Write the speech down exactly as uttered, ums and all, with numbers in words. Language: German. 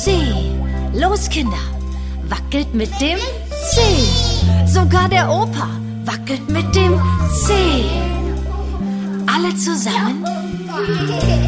C. Los, Kinder, wackelt mit dem C. Sogar der Opa wackelt mit dem C. Alle zusammen.